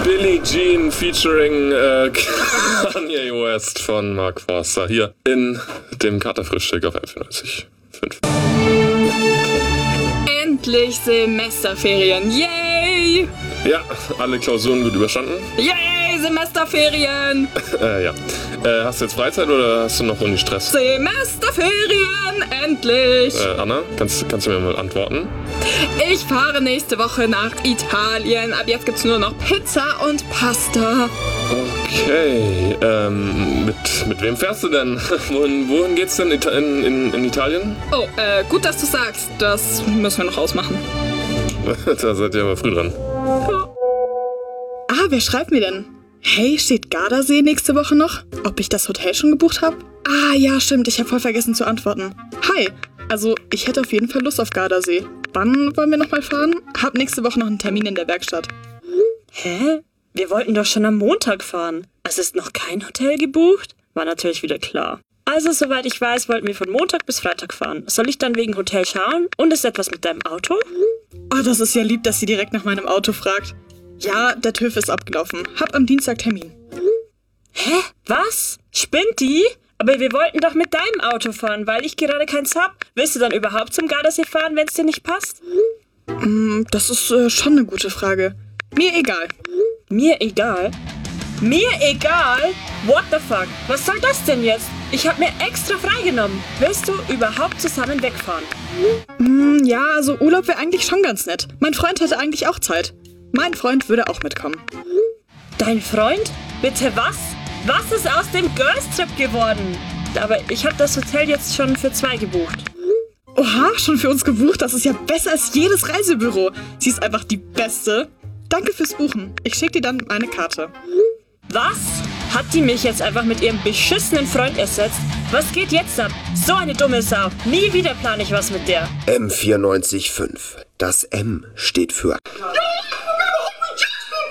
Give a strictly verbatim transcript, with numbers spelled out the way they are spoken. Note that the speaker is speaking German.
Billie Jean featuring äh, Kanye West von Mark Forster hier in dem Katerfrühstück auf F neunzig Komma fünf. Endlich Semesterferien, yay! Ja, alle Klausuren gut überstanden. Yay, Semesterferien! äh, ja. Äh, hast du jetzt Freizeit oder hast du noch Uni-Stress? Semesterferien, endlich! Äh, Anna, kannst, kannst du mir mal antworten? Ich fahre nächste Woche nach Italien. Ab jetzt gibt's nur noch Pizza und Pasta. Okay, ähm, mit, mit wem fährst du denn? wohin, wohin geht's denn in, in, in Italien? Oh, äh, gut, dass du sagst. Das müssen wir noch ausmachen. Da seid ihr aber früh dran. Oh. Ah, wer schreibt mir denn? Hey, steht Gardasee nächste Woche noch? Ob ich das Hotel schon gebucht habe? Ah, ja, stimmt, ich habe voll vergessen zu antworten. Hi, also ich hätte auf jeden Fall Lust auf Gardasee. Wann wollen wir nochmal fahren? Hab nächste Woche noch einen Termin in der Werkstatt. Hä? Wir wollten doch schon am Montag fahren. Es ist noch kein Hotel gebucht? War natürlich wieder klar. Also, soweit ich weiß, wollten wir von Montag bis Freitag fahren. Soll ich dann wegen Hotel schauen? Und ist etwas mit deinem Auto? Oh, das ist ja lieb, dass sie direkt nach meinem Auto fragt. Ja, der TÜV ist abgelaufen. Hab am Dienstag Termin. Hä? Was? Spinnt die? Aber wir wollten doch mit deinem Auto fahren, weil ich gerade keins hab. Willst du dann überhaupt zum Gardasee fahren, wenn es dir nicht passt? Mm, das ist äh, schon eine gute Frage. Mir egal. Mir egal? Mir egal? What the fuck? Was soll das denn jetzt? Ich hab mir extra freigenommen. Willst du überhaupt zusammen wegfahren? Mm, ja, also Urlaub wäre eigentlich schon ganz nett. Mein Freund hätte eigentlich auch Zeit. Mein Freund würde auch mitkommen. Dein Freund? Bitte was? Was ist aus dem Girls Trip geworden? Aber ich habe das Hotel jetzt schon für zwei gebucht. Oha, schon für uns gebucht? Das ist ja besser als jedes Reisebüro. Sie ist einfach die Beste. Danke fürs Buchen. Ich schicke dir dann meine Karte. Was? Hat die mich jetzt einfach mit ihrem beschissenen Freund ersetzt? Was geht jetzt ab? So eine dumme Sau. Nie wieder plane ich was mit der. M vierundneunzig Komma fünf. Das M steht für...